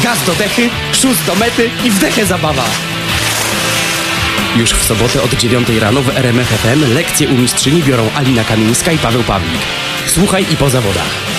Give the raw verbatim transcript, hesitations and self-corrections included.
Gaz do dechy, szóst do mety i wdechę zabawa. Już w sobotę od dziewiątej rano w R M F F M lekcje u mistrzyni biorą Alina Kamińska i Paweł Pawlik. Słuchaj i po zawodach.